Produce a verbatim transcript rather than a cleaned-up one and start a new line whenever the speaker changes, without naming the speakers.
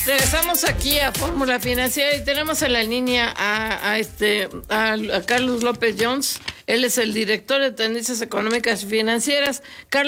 Regresamos aquí a Fórmula Financiera y tenemos en la línea a, a este a, a Carlos López Jones. Él es el director de Tendencias Económicas y Financieras. Carlos